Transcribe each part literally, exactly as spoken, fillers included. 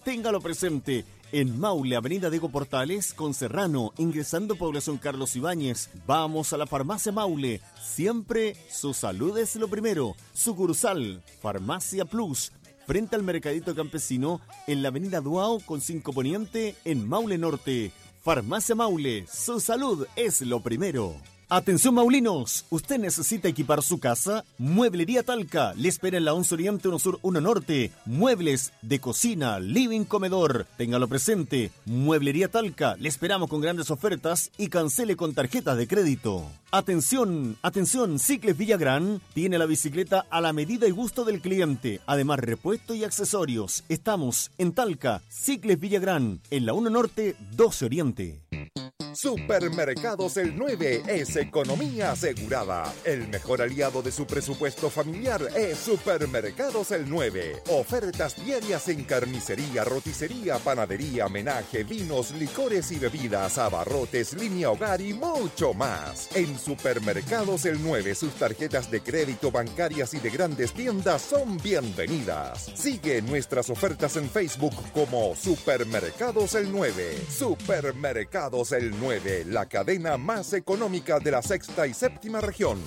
téngalo presente. En Maule, Avenida Diego Portales, con Serrano, ingresando Población Carlos Ibáñez. Vamos a la Farmacia Maule. Siempre su salud es lo primero. Sucursal, Farmacia Plus, frente al Mercadito Campesino, en la Avenida Duao con cinco Poniente, en Maule Norte. Farmacia Maule, su salud es lo primero. Atención maulinos, ¿usted necesita equipar su casa? Mueblería Talca le espera en la once Oriente uno Sur uno Norte. Muebles de cocina, living, comedor. Téngalo presente. Mueblería Talca le esperamos con grandes ofertas y cancele con tarjetas de crédito. Atención, atención, Cicles Villagrán tiene la bicicleta a la medida y gusto del cliente. Además, repuesto y accesorios. Estamos en Talca, Cicles Villagrán, en la uno Norte, doce Oriente. Supermercados El nueve es economía asegurada. El mejor aliado de su presupuesto familiar es Supermercados El nueve. Ofertas diarias en carnicería, roticería, panadería, menaje, vinos, licores y bebidas, abarrotes, línea hogar y mucho más. En Supermercados El nueve, sus tarjetas de crédito, bancarias y de grandes tiendas son bienvenidas. Sigue nuestras ofertas en Facebook como Supermercados El nueve. Supermercados El nueve, la cadena más económica de la sexta y séptima región.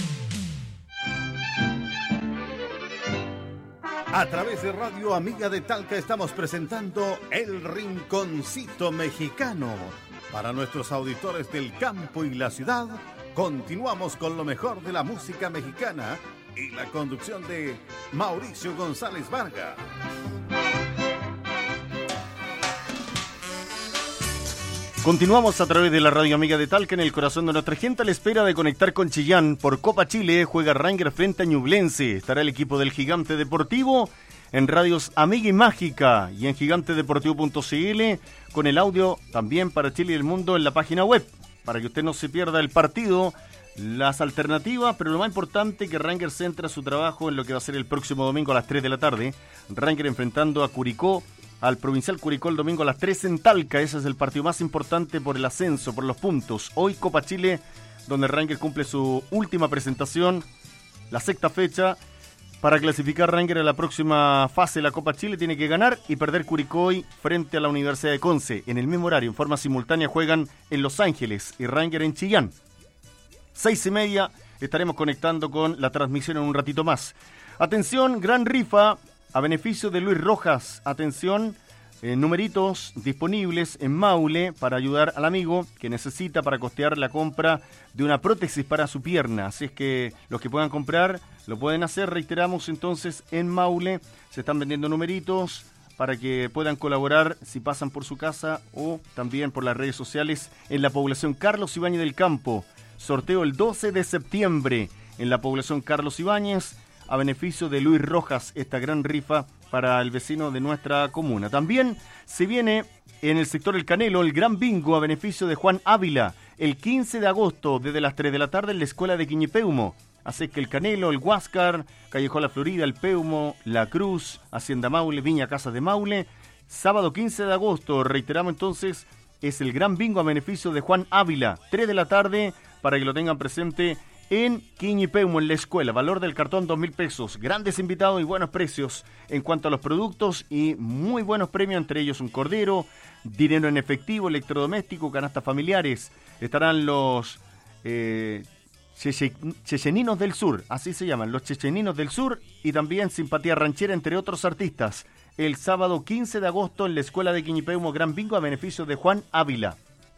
A través de Radio Amiga de Talca estamos presentando El Rinconcito Mexicano. Para nuestros auditores del campo y la ciudad, continuamos con lo mejor de la música mexicana y la conducción de Mauricio González Vargas. Continuamos a través de la Radio Amiga de Talca en el corazón de nuestra gente a la espera de conectar con Chillán. Por Copa Chile juega Rangers frente a Ñublense. Estará el equipo del Gigante Deportivo en Radios Amiga y Mágica y en gigante deportivo punto c l con el audio también para Chile y el mundo en la página web. Para que usted no se pierda el partido, las alternativas, pero lo más importante que Rangers centra su trabajo en lo que va a ser el próximo domingo a las tres de la tarde. Rangers enfrentando a Curicó, al Provincial Curicó el domingo a las tres en Talca. Ese es el partido más importante por el ascenso, por los puntos. Hoy Copa Chile, donde Rangers cumple su última presentación, la sexta fecha. Para clasificar Rangers a la próxima fase de la Copa Chile tiene que ganar y perder Curicó hoy frente a la Universidad de Conce. En el mismo horario, en forma simultánea, juegan en Los Ángeles y Rangers en Chillán. Seis y media, estaremos conectando con la transmisión en un ratito más. Atención, gran rifa a beneficio de Luis Rojas. Atención, eh, numeritos disponibles en Maule para ayudar al amigo que necesita para costear la compra de una prótesis para su pierna. Así es que los que puedan comprar lo pueden hacer. Reiteramos entonces, en Maule se están vendiendo numeritos para que puedan colaborar si pasan por su casa o también por las redes sociales en la población Carlos Ibáñez del Campo. Sorteo el doce de septiembre en la población Carlos Ibáñez, a beneficio de Luis Rojas, esta gran rifa para el vecino de nuestra comuna. También se viene en el sector El Canelo el gran bingo a beneficio de Juan Ávila, el quince de agosto desde las tres de la tarde en la escuela de Quiñipeumo. Así que El Canelo, el Huáscar, Callejón La Florida, el Peumo, La Cruz, Hacienda Maule, Viña Casas de Maule. Sábado quince de agosto, reiteramos entonces, es el gran bingo a beneficio de Juan Ávila, tres de la tarde, para que lo tengan presente en Quiñipeumo, en la escuela. Valor del cartón dos mil pesos. Grandes invitados y buenos precios en cuanto a los productos y muy buenos premios, entre ellos un cordero, dinero en efectivo, electrodoméstico, canastas familiares. Estarán los eh, cheche, Checheninos del Sur, así se llaman, los Checheninos del Sur, y también Simpatía Ranchera, entre otros artistas. El sábado quince de agosto en la escuela de Quiñipeumo, gran bingo a beneficio de Juan Ávila.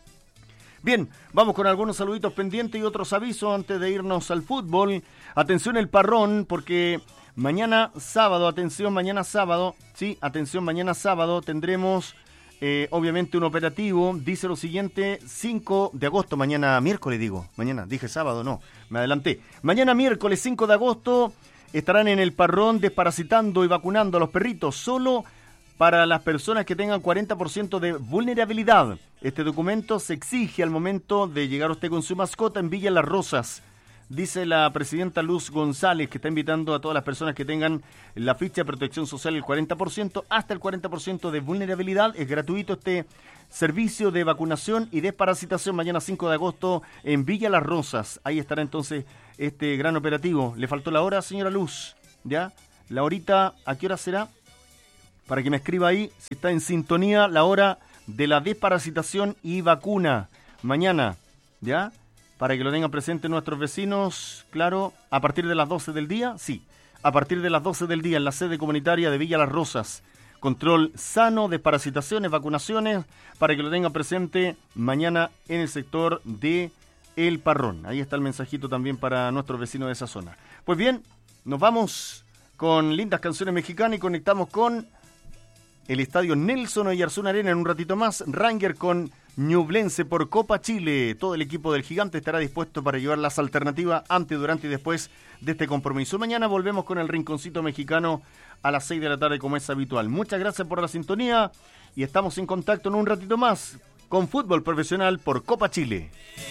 Bien, vamos con algunos saluditos pendientes y otros avisos antes de irnos al fútbol. Atención el parrón, porque mañana sábado, atención, mañana sábado, sí, atención, mañana sábado tendremos eh, obviamente un operativo. Dice lo siguiente, cinco de agosto, mañana miércoles digo, mañana, dije sábado, no, me adelanté. Mañana miércoles cinco de agosto estarán en el parrón desparasitando y vacunando a los perritos, solo para las personas que tengan cuarenta por ciento de vulnerabilidad. Este documento se exige al momento de llegar usted con su mascota en Villa Las Rosas. Dice la presidenta Luz González, que está invitando a todas las personas que tengan la ficha de protección social el cuarenta por ciento, hasta el cuarenta por ciento de vulnerabilidad. Es gratuito este servicio de vacunación y desparasitación mañana cinco de agosto en Villa Las Rosas. Ahí estará entonces este gran operativo. ¿Le faltó la hora, señora Luz? ¿Ya? ¿La horita a qué hora será? para que me escriba ahí si está en sintonía la hora de la desparasitación y vacuna. Mañana, ¿ya? Para que lo tengan presente nuestros vecinos, claro, a partir de las doce del día, sí. A partir de las doce del día en la sede comunitaria de Villa Las Rosas. Control sano, desparasitaciones, vacunaciones, para que lo tengan presente mañana en el sector de El Parrón. Ahí está el mensajito también para nuestros vecinos de esa zona. Pues bien, nos vamos con lindas canciones mexicanas y conectamos con el estadio Nelson Oyarzún Arena en un ratito más. Ranger con Ñublense por Copa Chile. Todo el equipo del Gigante estará dispuesto para llevar las alternativas antes, durante y después de este compromiso. Mañana volvemos con el Rinconcito Mexicano a las seis de la tarde como es habitual. Muchas gracias por la sintonía y estamos en contacto en un ratito más con Fútbol Profesional por Copa Chile.